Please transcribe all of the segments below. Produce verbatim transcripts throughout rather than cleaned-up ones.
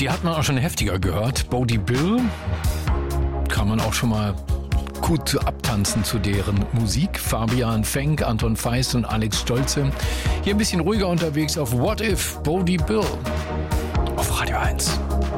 Die hat man auch schon heftiger gehört. Bodie Bill kann man auch schon mal gut abtanzen zu deren Musik. Fabian Fenk, Anton Feist und Alex Stolze. Hier ein bisschen ruhiger unterwegs auf What If, Bodie Bill auf Radio eins.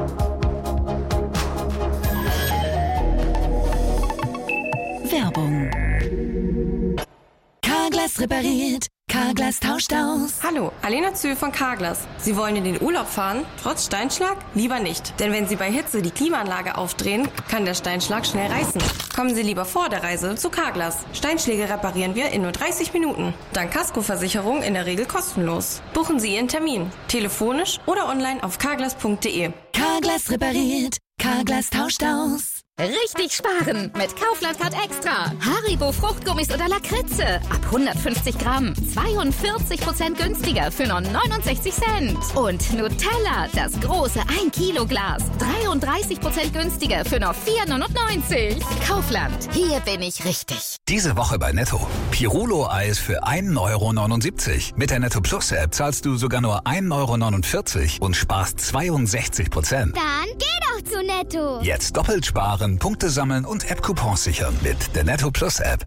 Werbung. Carglass repariert. Carglass tauscht aus. Hallo, Alena Zühl von Carglass. Sie wollen in den Urlaub fahren? Trotz Steinschlag? Lieber nicht. Denn wenn Sie bei Hitze die Klimaanlage aufdrehen, kann der Steinschlag schnell reißen. Kommen Sie lieber vor der Reise zu Carglass. Steinschläge reparieren wir in nur dreißig Minuten. Dank Kaskoversicherung in der Regel kostenlos. Buchen Sie Ihren Termin. Telefonisch oder online auf carglass punkt de. Carglass repariert. Carglass tauscht aus. Richtig sparen mit Kaufland Card Extra. Haribo Fruchtgummis oder Lakritze. Ab hundertfünfzig Gramm. zweiundvierzig Prozent günstiger für nur neunundsechzig Cent. Und Nutella, das große ein Kilo Glas. dreiunddreißig Prozent günstiger für nur vier neunundneunzig. Kaufland, hier bin ich richtig. Diese Woche bei Netto. Pirulo-Eis für ein Euro neunundsiebzig. Mit der Netto Plus App zahlst du sogar nur ein Euro neunundvierzig und sparst zweiundsechzig Prozent. Dann geh doch zu Netto. Jetzt doppelt sparen, Punkte sammeln und App-Coupons sichern mit der Netto Plus App.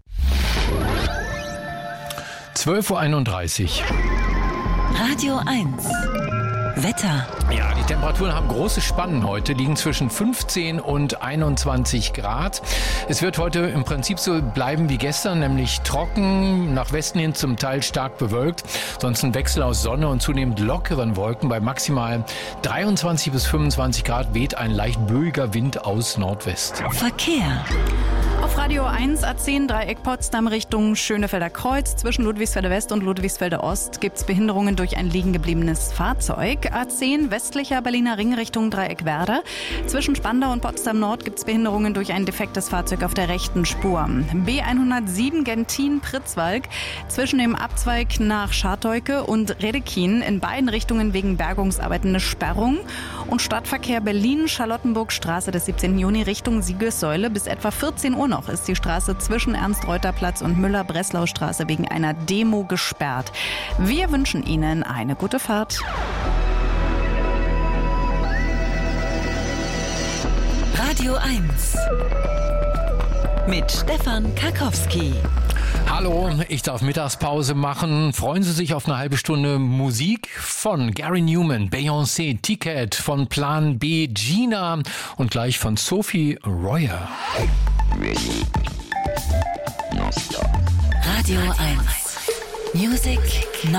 zwölf Uhr einunddreißig. Radio eins. Wetter. Ja, die Temperaturen haben große Spannen heute, liegen zwischen fünfzehn und einundzwanzig Grad. Es wird heute im Prinzip so bleiben wie gestern, nämlich trocken, nach Westen hin zum Teil stark bewölkt. Sonst ein Wechsel aus Sonne und zunehmend lockeren Wolken. Bei maximal dreiundzwanzig bis fünfundzwanzig Grad weht ein leicht böiger Wind aus Nordwest. Verkehr. Auf Radio eins A zehn Dreieck Potsdam Richtung Schönefelder Kreuz. Zwischen Ludwigsfelder West und Ludwigsfelder Ost gibt es Behinderungen durch ein liegen gebliebenes Fahrzeug. A zehn westlicher Berliner Ring Richtung Dreieck Werder. Zwischen Spandau und Potsdam Nord gibt es Behinderungen durch ein defektes Fahrzeug auf der rechten Spur. B hundertsieben Gentin-Pritzwalk. Zwischen dem Abzweig nach Scharteuke und Redekin in beiden Richtungen wegen Bergungsarbeiten eine Sperrung. Und Stadtverkehr Berlin-Charlottenburg-Straße des siebzehnten Juni Richtung Siegessäule bis etwa vierzehn Uhr noch ist die Straße zwischen Ernst-Reuter-Platz und Müller-Breslau-Straße wegen einer Demo gesperrt. Wir wünschen Ihnen eine gute Fahrt. Radio eins. Mit Stefan Karkowski. Hallo, ich darf Mittagspause machen. Freuen Sie sich auf eine halbe Stunde Musik von Gary Newman, Beyoncé, Ticket, von Plan B, Gina und gleich von Sophie Royer. Radio eins. Music